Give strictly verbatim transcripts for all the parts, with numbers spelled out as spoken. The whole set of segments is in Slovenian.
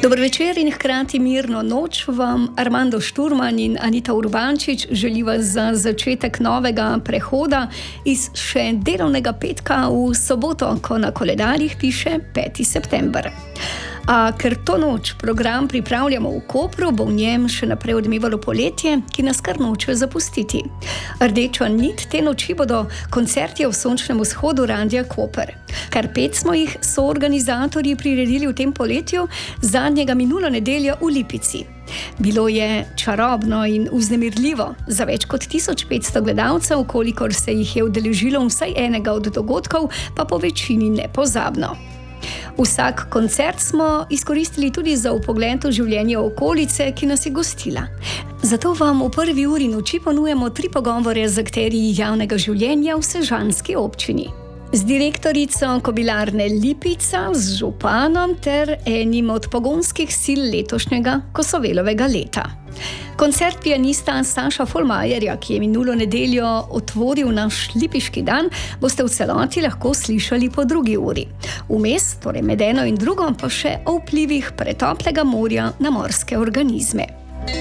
Dober večer in hkrati mirno noč vam Armando Šturman in Anita Urbančič želiva za začetek novega prehoda iz še delovnega petka v soboto, ko na koledarjih piše peti september. A ker to noč program pripravljamo v Kopru, bo v njem še naprej odmevalo poletje, ki nas kar noče zapustiti. Rdeča nit te noči bodo koncerti v sončnem vzhodu Radia Koper. Kar pet smo jih soorganizatorji priredili v tem poletju, zadnjega minulo nedeljo v Lipici. Bilo je čarobno in vznemirljivo za več kot tisoč petsto gledalcev, kolikor se jih je udeležilo vsaj enega od dogodkov, pa po večini nepozabno. Vsak koncert smo izkoristili tudi za vpogled v življenje okolice, ki nas je gostila. Zato vam v prvi uri noči ponujemo tri pogovore z akterji javnega življenja v sežanski občini. Z direktorico Kobilarne Lipica, z županom ter enim od pogonskih sil letošnjega Kosovelovega leta. Koncert pianista Saša Folmajerja, ki je minulo nedeljo otvoril naš lipiški dan, boste v celoti lahko slišali po drugi uri. Vmes, torej med eno in drugo, pa še o vplivih pretoplega morja na morske organizme.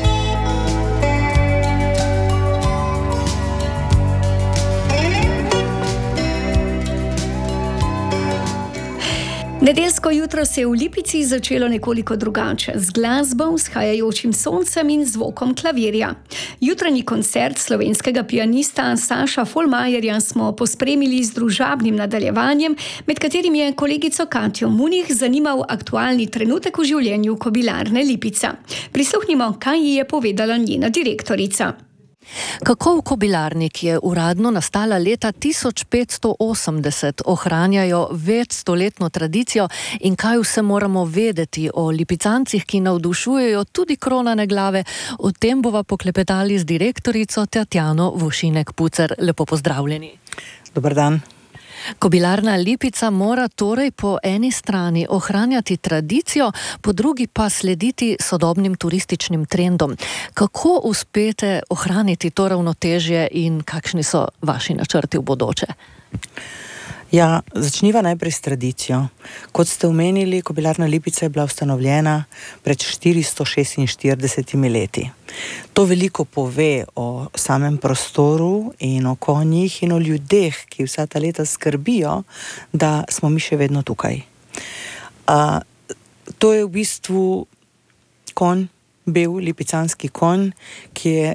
Nedeljsko jutro se je v Lipici začelo nekoliko drugače, z glasbo, vzhajajočim soncem in zvokom klavirja. Jutranji koncert slovenskega pianista Saša Folmajerja smo pospremili z družabnim nadaljevanjem, med katerim je kolegico Katjo Munih zanimal aktualni trenutek v življenju Kobilarne Lipica. Prisluhnimo, kaj ji je povedala njena direktorica. Kako v kobilarni, ki je uradno nastala leta tisoč petsto osemdeset, ohranjajo večstoletno tradicijo in kaj vse moramo vedeti o lipicancih, ki navdušujejo tudi kronane glave, o tem bova poklepetali z direktorico Tatjano Vušinek-Pucer. Lepo pozdravljeni. Dobar dan. Kobilarna Lipica mora torej po eni strani ohranjati tradicijo, po drugi pa slediti sodobnim turističnim trendom. Kako uspete ohraniti to ravnotežje in kakšni so vaši načrti v bodoče? Ja, začniva najprej s tradicijo. Kot ste omenili, Kobilarna Lipica je bila ustanovljena pred štiristo šestinštiridesetimi leti. To veliko pove o samem prostoru in o konjih in o ljudeh, ki vsa ta leta skrbijo, da smo mi še vedno tukaj. A, to je v bistvu konj, bel lipicanski konj, ki je